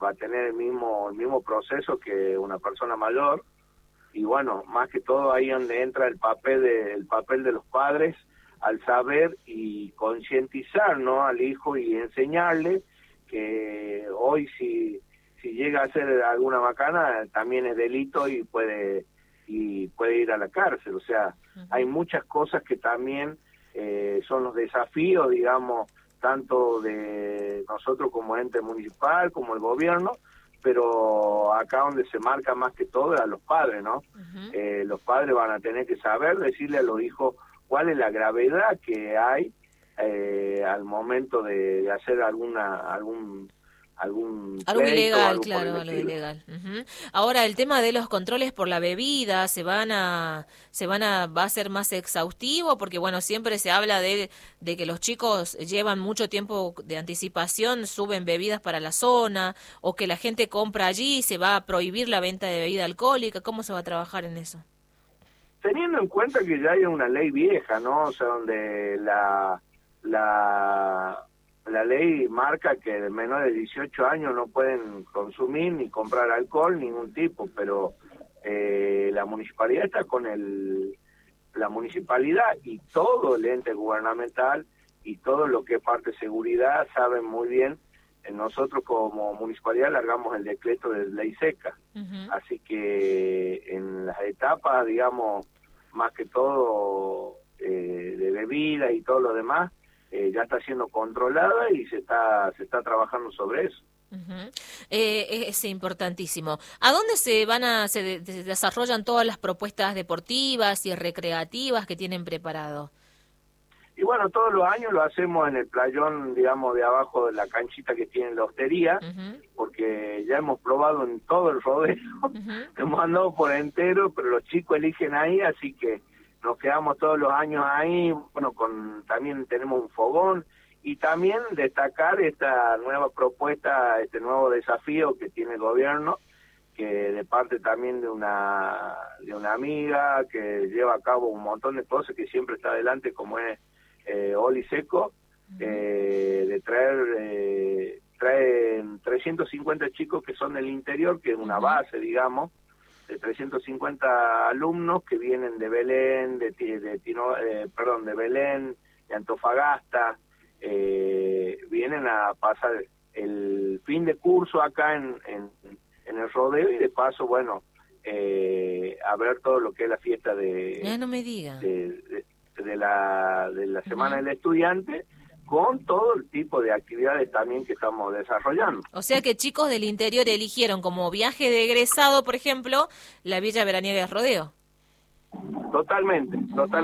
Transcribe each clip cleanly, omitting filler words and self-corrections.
va a tener el mismo proceso que una persona mayor. Y bueno, más que todo ahí donde entra el papel de los padres al saber y concientizar, ¿no?, al hijo y enseñarle que hoy si llega a hacer alguna macana también es delito y puede ir a la cárcel. O sea, hay muchas cosas que también son los desafíos, digamos, tanto de nosotros como ente municipal, como el gobierno, pero acá donde se marca más que todo es a los padres, ¿no? Los padres van a tener que saber decirle a los hijos cuál es la gravedad que hay al momento de hacer algún algo pleito, ilegal, algo por claro, el algo estilo. ilegal. Ahora, el tema de los controles por la bebida, va a ser más exhaustivo, porque bueno, siempre se habla de que los chicos llevan mucho tiempo de anticipación, suben bebidas para la zona, o que la gente compra allí y se va a prohibir la venta de bebida alcohólica. ¿Cómo se va a trabajar en eso? Teniendo en cuenta que ya hay una ley vieja, ¿no? O sea, donde la ley marca que de menores de 18 años no pueden consumir ni comprar alcohol, ningún tipo, pero la municipalidad está con la municipalidad y todo el ente gubernamental y todo lo que es parte de seguridad saben muy bien. Nosotros como municipalidad largamos el decreto de ley seca, así que en las etapas, digamos, más que todo de bebida y todo lo demás, ya está siendo controlada y se está trabajando sobre eso. Es importantísimo. ¿A dónde se desarrollan todas las propuestas deportivas y recreativas que tienen preparado? Y bueno, todos los años lo hacemos en el playón, digamos, de abajo de la canchita que tiene la hostería, porque ya hemos probado en todo el rodeo, hemos andado por entero, pero los chicos eligen ahí, así que nos quedamos todos los años ahí. Bueno, también tenemos un fogón, y también destacar esta nueva propuesta, este nuevo desafío que tiene el gobierno, que de parte también de una amiga que lleva a cabo un montón de cosas, que siempre está adelante, como es Oli Seco, de traen 350 chicos que son del interior, que es una base, digamos, de 350 alumnos que vienen de Belén, de Belén, de Antofagasta, vienen a pasar el fin de curso acá en el rodeo, y de paso, bueno, a ver todo lo que es la fiesta No me diga. de la Semana del Estudiante, con todo el tipo de actividades también que estamos desarrollando. O sea que chicos del interior eligieron como viaje de egresado, por ejemplo, la Villa Veraniega de Rodeo. Totalmente.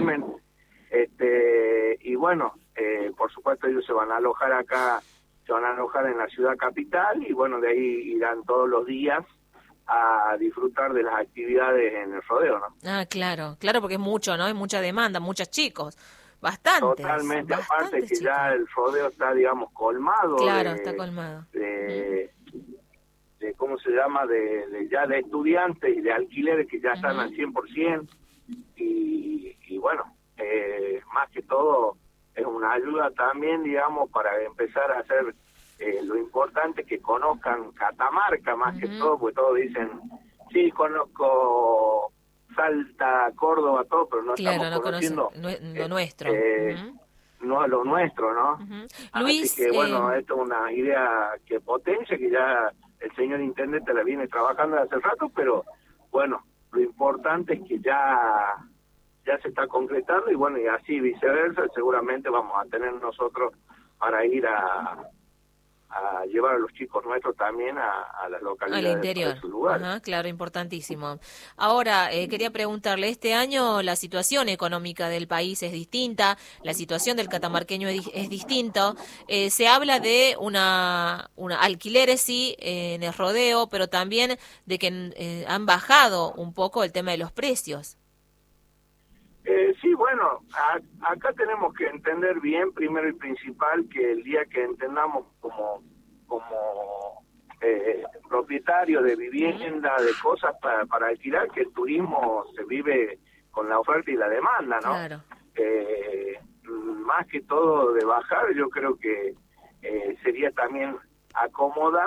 Y bueno, por supuesto ellos se van a alojar acá, se van a alojar en la ciudad capital, y bueno, de ahí irán todos los días a disfrutar de las actividades en el rodeo, ¿no? Ah, claro, porque es mucho, ¿no? Hay mucha demanda, muchos chicos, bastantes. Totalmente, aparte que chicos. ya el rodeo está, digamos, colmado. Claro, está colmado. De ¿cómo se llama? Ya de estudiantes y de alquileres que ya están al 100%, y bueno, más que todo es una ayuda también, digamos, para empezar a hacer lo importante, que conozcan Catamarca, más que todo, porque todos dicen, sí, conozco Salta, Córdoba, todo, pero no estamos conociendo lo nuestro. No lo nuestro, ¿no? Luis, así que bueno, esto es una idea que potencia, que ya el señor intendente la viene trabajando desde hace rato, pero bueno, lo importante es que ya se está concretando, y bueno, y así viceversa, seguramente vamos a tener nosotros para ir a llevar a los chicos nuestros también a las localidades, al interior. de sus lugares. Claro, importantísimo. Ahora, quería preguntarle, este año la situación económica del país es distinta, la situación del catamarqueño es distinta. Se habla de una alquileres, sí, en el rodeo, pero también de que han bajado un poco el tema de los precios. Sí, bueno, acá tenemos que entender bien, primero y principal, que el día que entendamos como propietario de vivienda, de cosas para alquilar, que el turismo se vive con la oferta y la demanda, ¿no? Claro. Más que todo de bajar, yo creo que sería también acomodar